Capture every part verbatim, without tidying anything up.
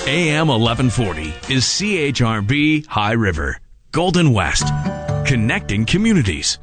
A M eleven forty is C H R B High River, Golden West, connecting communities.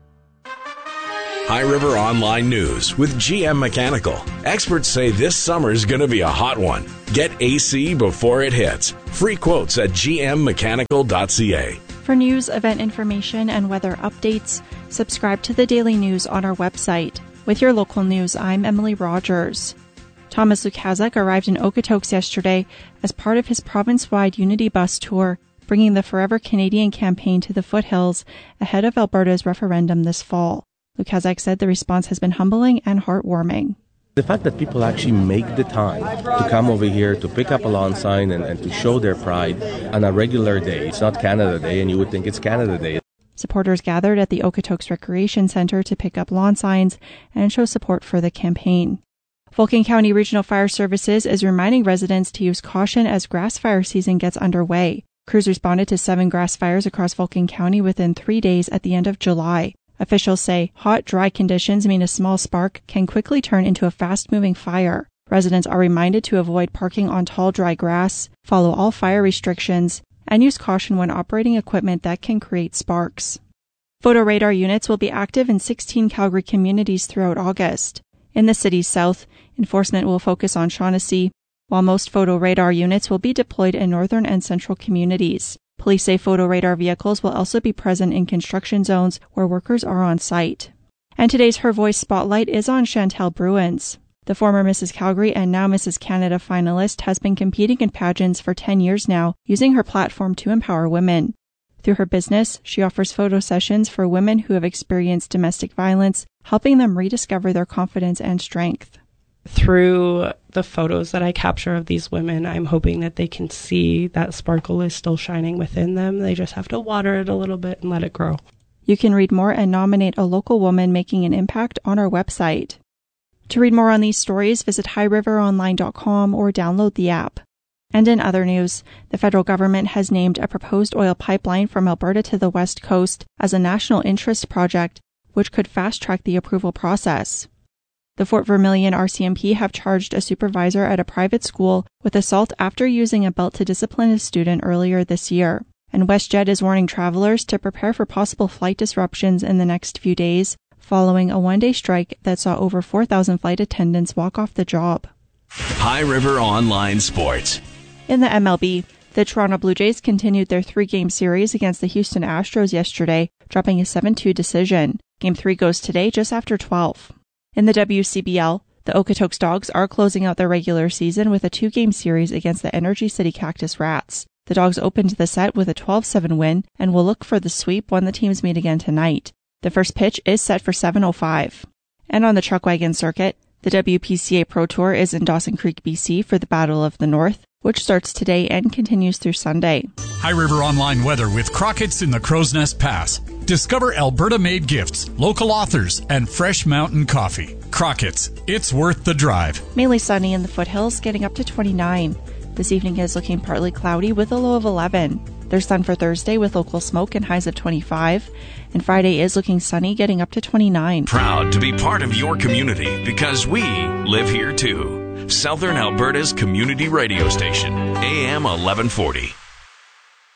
High River Online News with G M Mechanical. Experts say this summer's going to be a hot one. Get A C before it hits. Free quotes at g m mechanical dot c a. For news, event information, and weather updates, subscribe to the Daily News on our website. With your local news, I'm Emily Rogers. Thomas Lukaszuk arrived in Okotoks yesterday as part of his province-wide Unity Bus Tour, bringing the Forever Canadian campaign to the foothills ahead of Alberta's referendum this fall. Lukaszuk said the response has been humbling and heartwarming. The fact that people actually make the time to come over here to pick up a lawn sign and, and to show their pride on a regular day. It's not Canada Day, and you would think it's Canada Day. Supporters gathered at the Okotoks Recreation Centre to pick up lawn signs and show support for the campaign. Vulcan County Regional Fire Services is reminding residents to use caution as grass fire season gets underway. Crews responded to seven grass fires across Vulcan County within three days at the end of July. Officials say hot, dry conditions mean a small spark can quickly turn into a fast-moving fire. Residents are reminded to avoid parking on tall, dry grass, follow all fire restrictions, and use caution when operating equipment that can create sparks. Photo radar units will be active in sixteen Calgary communities throughout August. In the city's south, enforcement will focus on Shaughnessy, while most photo radar units will be deployed in northern and central communities. Police say photo radar vehicles will also be present in construction zones where workers are on site. And today's Her Voice Spotlight is on Chantel Bruins. The former Missus Calgary and now Missus Canada finalist has been competing in pageants for ten years now, using her platform to empower women. Through her business, she offers photo sessions for women who have experienced domestic violence, helping them rediscover their confidence and strength. Through the photos that I capture of these women, I'm hoping that they can see that sparkle is still shining within them. They just have to water it a little bit and let it grow. You can read more and nominate a local woman making an impact on our website. To read more on these stories, visit high river online dot com or download the app. And in other news, the federal government has named a proposed oil pipeline from Alberta to the West Coast as a national interest project, which could fast-track the approval process. The Fort Vermilion R C M P have charged a supervisor at a private school with assault after using a belt to discipline a student earlier this year. And WestJet is warning travelers to prepare for possible flight disruptions in the next few days, following a one-day strike that saw over four thousand flight attendants walk off the job. High River Online Sports. In the M L B, the Toronto Blue Jays continued their three-game series against the Houston Astros yesterday, dropping a seven two decision. Game three goes today just after twelve. In the W C B L, the Okotoks Dogs are closing out their regular season with a two-game series against the Energy City Cactus Rats. The Dogs opened the set with a twelve seven win and will look for the sweep when the teams meet again tonight. The first pitch is set for seven oh five. And on the Truckwagon circuit, the W P C A Pro Tour is in Dawson Creek, B C for the Battle of the North, which starts today and continues through Sunday. High River Online weather with Crockett's in the Crow's Nest Pass. Discover Alberta-made gifts, local authors, and fresh mountain coffee. Crockett's, it's worth the drive. Mainly sunny in the foothills, getting up to twenty-nine. This evening is looking partly cloudy with a low of eleven. There's sun for Thursday with local smoke and highs of twenty-five. And Friday is looking sunny, getting up to twenty-nine. Proud to be part of your community because we live here too. Southern Alberta's community radio station, A M eleven forty.